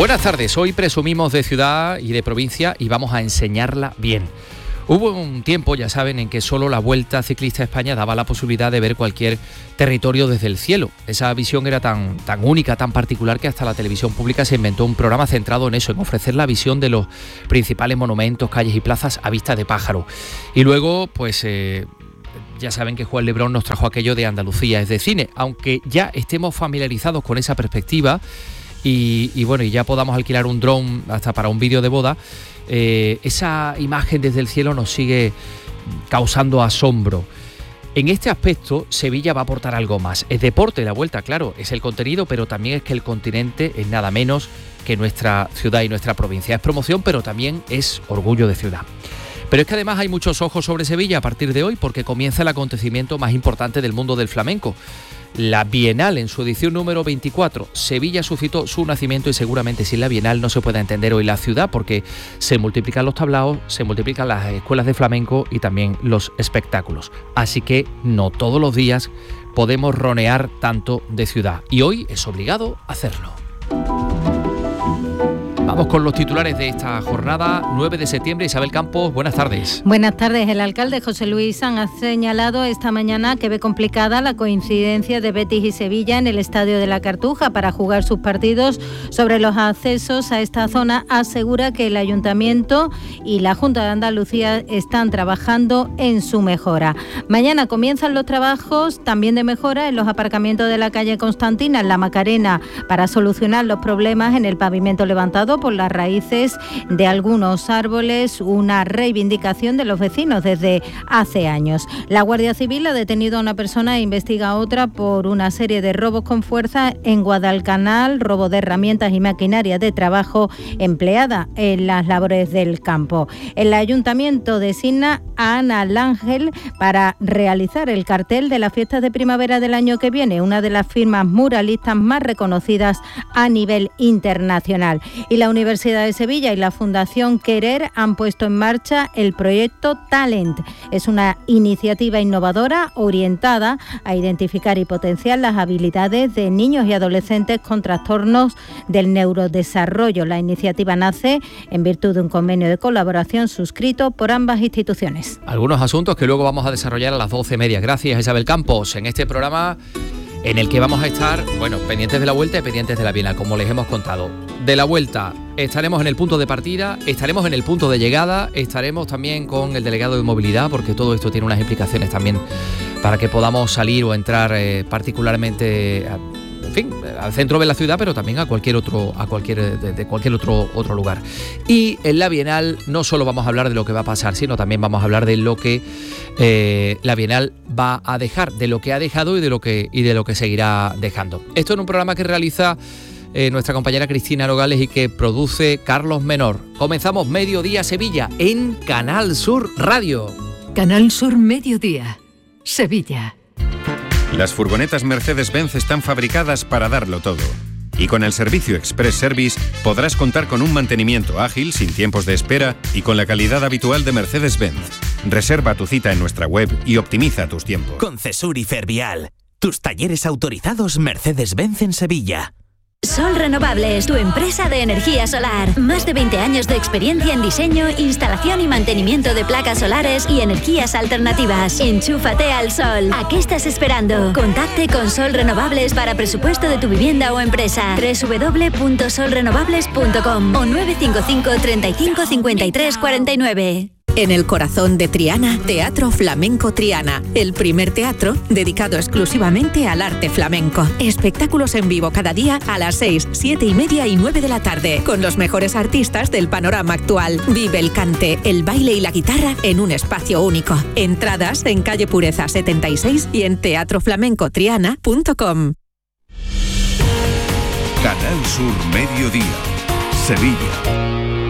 Buenas tardes, hoy presumimos de ciudad y de provincia y vamos a enseñarla bien. Hubo un tiempo, ya saben, en que solo la Vuelta Ciclista a España daba la posibilidad de ver cualquier territorio desde el cielo. Esa visión era tan única, tan particular, que hasta la televisión pública se inventó un programa centrado en eso, en ofrecer la visión de los principales monumentos, calles y plazas a vista de pájaro. Y luego, pues ya saben que Juan Lebrón nos trajo aquello de Andalucía es de cine, aunque ya estemos familiarizados con esa perspectiva y bueno, y ya podamos alquilar un dron hasta para un vídeo de boda. Esa imagen desde el cielo nos sigue causando asombro. En este aspecto, Sevilla va a aportar algo más. Es deporte, la Vuelta, claro, es el contenido, pero también es que el continente es nada menos que nuestra ciudad y nuestra provincia. Es promoción, pero también es orgullo de ciudad. Pero es que además hay muchos ojos sobre Sevilla a partir de hoy, porque comienza el acontecimiento más importante del mundo del flamenco. La Bienal, en su edición número 24. Sevilla suscitó su nacimiento y seguramente sin la Bienal no se puede entender hoy la ciudad, porque se multiplican los tablaos, se multiplican las escuelas de flamenco y también los espectáculos. Así que no todos los días podemos ronear tanto de ciudad y hoy es obligado hacerlo. Vamos con los titulares de esta jornada, 9 de septiembre. Isabel Campos, buenas tardes. Buenas tardes. El alcalde José Luis Sanz ha señalado esta mañana que ve complicada la coincidencia de Betis y Sevilla en el Estadio de la Cartuja para jugar sus partidos. Sobre los accesos a esta zona, asegura que el Ayuntamiento y la Junta de Andalucía están trabajando en su mejora. Mañana comienzan los trabajos también de mejora en los aparcamientos de la calle Constantina, en la Macarena, para solucionar los problemas en el pavimento levantado por las raíces de algunos árboles, una reivindicación de los vecinos desde hace años. La Guardia Civil ha detenido a una persona e investiga a otra por una serie de robos con fuerza en Guadalcanal, robo de herramientas y maquinaria de trabajo empleada en las labores del campo. El Ayuntamiento designa a Ana Lángel para realizar el cartel de las fiestas de primavera del año que viene, una de las firmas muralistas más reconocidas a nivel internacional. Y la Universidad de Sevilla y la Fundación Querer han puesto en marcha el proyecto Talent. Es una iniciativa innovadora orientada a identificar y potenciar las habilidades de niños y adolescentes con trastornos del neurodesarrollo. La iniciativa nace en virtud de un convenio de colaboración suscrito por ambas instituciones. Algunos asuntos que luego vamos a desarrollar a las 12:30. Gracias, Isabel Campos, en este programa en el que vamos a estar, pendientes de la Vuelta y pendientes de la Bienal, como les hemos contado. De la Vuelta estaremos en el punto de partida, estaremos en el punto de llegada, estaremos también con el delegado de movilidad, porque todo esto tiene unas implicaciones también para que podamos salir o entrar particularmente al centro de la ciudad, pero también a cualquier otro lugar. Y en la Bienal no solo vamos a hablar de lo que va a pasar, sino también vamos a hablar de lo que la Bienal va a dejar, de lo que ha dejado y de lo que seguirá dejando. Esto en un programa que realiza nuestra compañera Cristina Nogales y que produce Carlos Menor. Comenzamos Mediodía Sevilla en Canal Sur Radio. Canal Sur Mediodía, Sevilla. Las furgonetas Mercedes-Benz están fabricadas para darlo todo. Y con el servicio Express Service podrás contar con un mantenimiento ágil, sin tiempos de espera y con la calidad habitual de Mercedes-Benz. Reserva tu cita en nuestra web y optimiza tus tiempos. Concesur y Fervial, tus talleres autorizados Mercedes-Benz en Sevilla. Sol Renovables, tu empresa de energía solar. Más de 20 años de experiencia en diseño, instalación y mantenimiento de placas solares y energías alternativas. Enchúfate al sol. ¿A qué estás esperando? Contacte con Sol Renovables para presupuesto de tu vivienda o empresa. www.solrenovables.com o 955 35 53 49. En el corazón de Triana, Teatro Flamenco Triana, el primer teatro dedicado exclusivamente al arte flamenco. Espectáculos en vivo cada día a las 6, 7 y media y 9 de la tarde, con los mejores artistas del panorama actual. Vive el cante, el baile y la guitarra en un espacio único. Entradas en calle Pureza 76 y en teatroflamencotriana.com. Canal Sur Mediodía, Sevilla.